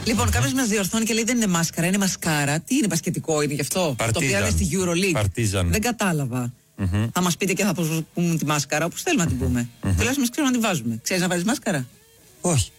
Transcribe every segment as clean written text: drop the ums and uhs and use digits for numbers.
Λοιπόν, κάποιος μας διορθώνει και λέει δεν είναι μάσκαρα, είναι μασκάρα. Τι είναι, μπασκετικό είναι γι' αυτό? Partizan. Το πήραμε στη EuroLeague. Partizan. Δεν κατάλαβα. Θα μας πείτε και θα πούμε τη μάσκαρα, όπως θέλουμε να την πούμε. Τουλάχιστον εμείς ξέρουμε να την βάζουμε. Ξέρεις να βάζεις μάσκαρα? Όχι.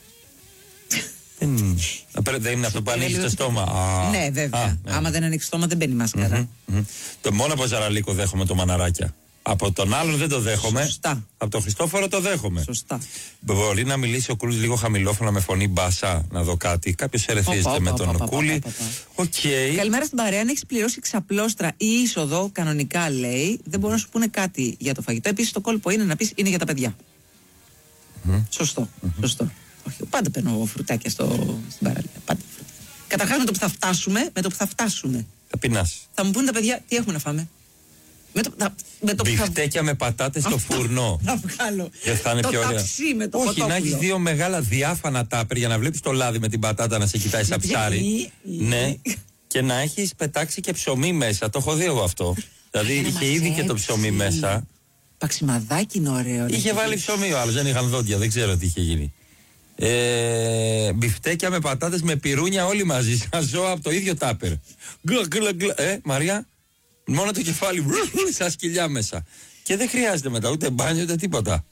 Δεν είναι αυτό που ανοίγει το στόμα. Ναι, βέβαια. Άμα δεν ανοίξει το στόμα δεν μπαίνει μάσκαρα. Το μόνο από Ζαραλίκο δέχομαι το μαναράκια. Από τον άλλον δεν το δέχομαι. Σωστά. Από τον Χριστόφορο το δέχομαι. Σωστά. Μπορεί να μιλήσει ο Κούλης λίγο χαμηλόφωνα με φωνή μπάσα, να δω κάτι. Κάποιος ερεθίζεται με τον Κούλη. Οκ. Καλημέρα στην παρέα. Αν έχεις πληρώσει ξαπλώστρα ή είσοδο, κανονικά λέει, δεν μπορούν να σου πούνε κάτι για το φαγητό. Επίσης το κόλπο είναι να πεις είναι για τα παιδιά. Σωστό. Σωστό. Όχι, πάντα παίρνω φρουτάκια στην παραλία. Πάντα. Καταρχάς με το που θα φτάσουμε. Θα πεινάς. Θα μου πούνε τα παιδιά τι έχουμε να φάμε. Μπιφτέκια με πατάτες στο φουρνό. Να βγάλω. Δεν θα είναι πιο ωραία? Ταψί με το όχι, κοτόπουλο. να έχεις δύο μεγάλα διάφανα τάπερ για να βλέπεις το λάδι με την πατάτα να σε κοιτάει σαν ψάρι. Ναι. Και να έχεις πετάξει και ψωμί μέσα. Το έχω δει εγώ αυτό. Δηλαδή είχε ήδη και το ψωμί μέσα. Παξιμαδάκι είναι ωραίο. Είχε βάλει ψωμί ο άλλος, δεν είχαν δόντια, δεν ξέρω τι είχε γίνει. Μπιφτέκια με πατάτες με πυρούνια όλοι μαζί, σαν ζώα από το ίδιο τάπερ. Μαρία, μόνο το κεφάλι σαν σκυλιά μέσα. Και δεν χρειάζεται μετά ούτε μπάνιο ούτε τίποτα.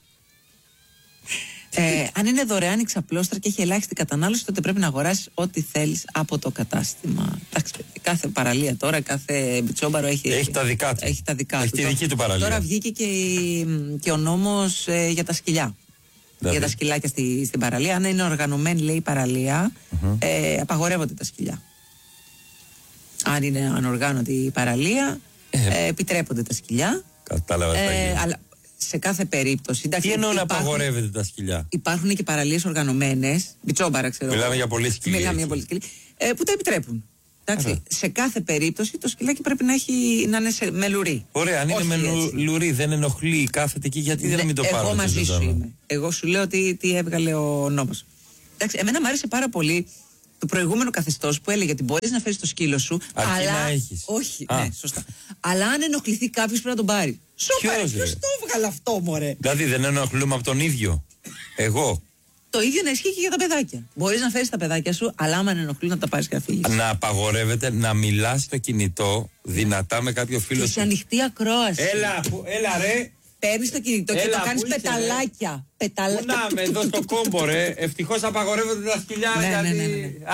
Αν είναι δωρεάν η ξαπλώστρα και έχει ελάχιστη κατανάλωση, τότε πρέπει να αγοράσεις ό,τι θέλεις από το κατάστημα. Εντάξει, κάθε παραλία τώρα, κάθε μπιτσόμπαρο έχει τα δικά του. Έχει τη δική του παραλία. Τώρα βγήκε και ο νόμος για τα σκυλιά. Δηλαδή. Για τα σκυλάκια στην παραλία. Αν είναι οργανωμένη, λέει, η παραλία, απαγορεύονται τα σκυλιά. Αν είναι ανοργάνωτη η παραλία, επιτρέπονται τα σκυλιά. Κατάλαβα. Αλλά σε κάθε περίπτωση. Εντάξει, τι εννοώ να απαγορεύεται τα σκυλιά? Υπάρχουν και παραλίες οργανωμένες, μπιτσόμπαρα ξέρω. Μιλάμε για πολλές σκυλιά. Μιλάμε για πολλές σκυλιά. Που τα επιτρέπουν. Εντάξει, σε κάθε περίπτωση το σκυλάκι πρέπει να είναι με λουρί. Ωραία, αν είναι με λουρί, δεν ενοχλεί, κάθεται εκεί, γιατί δεν μην το πάρω? Εγώ μαζί σου είμαι. Εγώ σου λέω τι έβγαλε ο νόμος. Εντάξει, εμένα μου άρεσε πάρα πολύ το προηγούμενο καθεστώς που έλεγε ότι μπορείς να φέρεις το σκύλο σου, αρκεί αλλά. Να έχεις. Όχι, ναι, σωστά. Αλλά αν ενοχληθεί κάποιος πρέπει να τον πάρει. Ποιος το έβγαλε αυτό, μωρέ? Δηλαδή δεν ενοχλούμε από τον ίδιο. Εγώ. Το ίδιο να ισχύει και για τα παιδάκια. Μπορείς να φέρεις τα παιδάκια σου, αλλά άμα ενοχλούν να τα πάρεις και να φύγεις. Να απαγορεύεται να μιλάς στο κινητό δυνατά με κάποιο φίλο σου. Σε ανοιχτή ακρόαση. Έλα ρε. Παίρνεις το κινητό και το κάνεις πεταλάκια. Πού να με εδώ στο κόμπο ρε. Ευτυχώς απαγορεύονται τα σκυλιά. Ναι.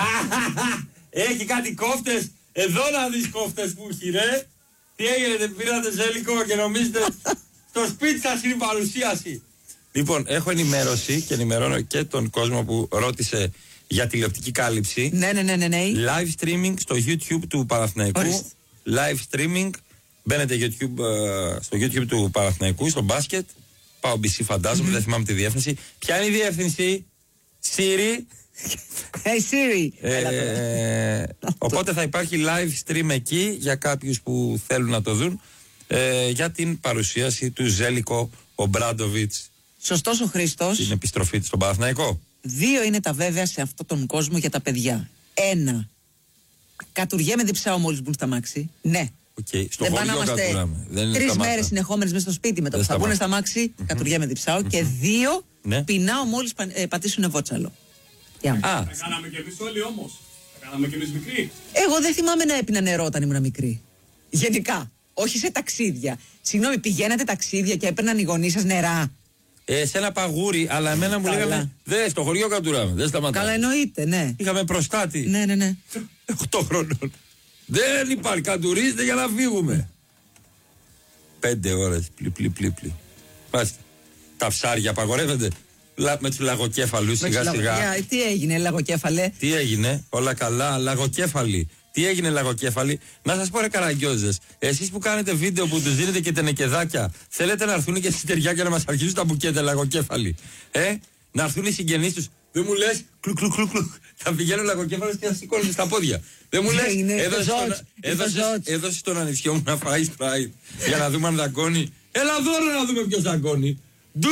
Έχει κάτι κόφτες. Εδώ να δεις κόφτες που έχει ρε. Τι έγινε, πήρατε Ζέλικο και νομίζετε στο σπίτι σας είναι η παρουσίαση? Λοιπόν, έχω ενημέρωση και ενημερώνω και τον κόσμο που ρώτησε για τηλεοπτική κάλυψη. Ναι. Live streaming στο YouTube του Παναθηναϊκού. Live streaming. Μπαίνετε στο YouTube του Παναθηναϊκού, στο μπάσκετ. Πάω BC φαντάζομαι, δεν θυμάμαι τη διεύθυνση. Ποια είναι η διεύθυνση? Siri. Hey Siri. Οπότε θα υπάρχει live stream εκεί για κάποιους που θέλουν να το δουν, για την παρουσίαση του Ζέλικο Ομπράντοβιτς. Σωστός ο Χρήστος. Την επιστροφή της στον Παναθηναϊκό. 2 είναι τα βέβαια σε αυτόν τον κόσμο για τα παιδιά. 1. Κατουργέμαι διψάω μόλις μπουν στα μάξι. Ναι. Στο δεν πάνε να είμαστε 3 μέρες συνεχόμενες μέσα στο σπίτι με το που θα μπουν στα μάξι. Κατουργέμαι διψάω. Και 2. Πεινάω μόλις πατήσουν βότσαλο. Τα κάναμε κι εμείς όλοι όμως. Τα κάναμε κι εμείς μικροί. Εγώ δεν θυμάμαι να έπινα νερό όταν ήμουν μικρή. Γενικά. Όχι σε ταξίδια. Συγγνώμη, πηγαίνατε ταξίδια και έπαιρναν οι γονείς σας νερά? Σε ένα παγούρι, αλλά εμένα μου λέγανε. Δε, στο χωριό κατουράμε. Δεν σταματάμε. Καλά, εννοείται, ναι. Είχαμε προστάτη. Ναι. 8 χρονών. Δεν υπάρχει, κατουρίστε για να φύγουμε. 5 ώρες. Πλη. Πάστε. Τα ψάρια απαγορεύονται. Με τους λαγοκέφαλους σιγά. Τι έγινε, λαγοκέφαλε? Τι έγινε, όλα καλά, λαγοκέφαλοι. Τι έγινε, λαγοκέφαλοι? Να σας πω ρε καραγκιόζες, εσείς που κάνετε βίντεο που τους δίνετε και τενεκεδάκια, θέλετε να έρθουν και συστεριά και να μας αρχίσουν τα μπουκέτα, λαγοκέφαλοι? Να έρθουν οι συγγενείς τους. Δεν μου λες, κλουκ. Θα πηγαίνω λαγοκέφαλος και θα σηκώνουν στα πόδια. Δεν μου λες, έδωσες τον ανιψιό μου να φάει σπράιτ για να δούμε αν δαγκώνει. Έλα δώρο να δούμε ποιος δαγκώνει. Ντου!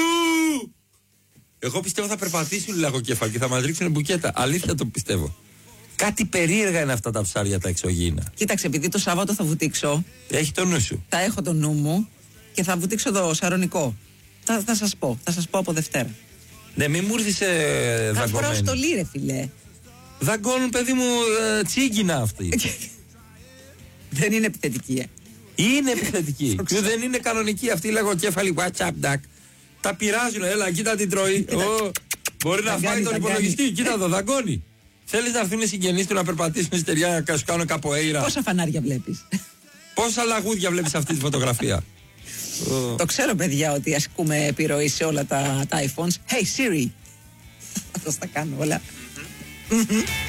Εγώ πιστεύω θα περπατήσουν λαγοκέφαλοι και θα μας ρίξουν μπουκέτα. Αλήθεια το πιστεύω. Κάτι περίεργα είναι αυτά τα ψάρια τα εξωγήινα. Κοίταξε, επειδή το Σάββατο θα βουτήξω. Έχει το νου σου. Θα έχω το νου μου και θα βουτήξω το Σαρονικό. Θα σας πω από Δευτέρα. Ναι, μη μου ήρθεις δαγκωμένη. Θα φοράω στολή ρε φιλέ. Δαγκώνουν, παιδί μου, τσίγκινα αυτοί. Δεν είναι επιθετική, Είναι επιθετική. Δεν είναι κανονική αυτή η λαγοκέφαλη WhatsApp duck. Τα πειράζουν, έλα, κοίτα την τρώει. Μπορεί να φάει τον υπολογιστή, κοίτα το, δαγκώνει. Θέλεις να έρθουν οι συγγενείς του να περπατήσουν στη στεριά και να σου κάνουν καποέιρα? Πόσα φανάρια βλέπεις? Πόσα λαγούδια βλέπεις αυτή τη φωτογραφία? Το ξέρω, παιδιά, ότι ασκούμε επιρροή σε όλα τα iPhones. Hey Siri. Αυτό τα κάνω όλα.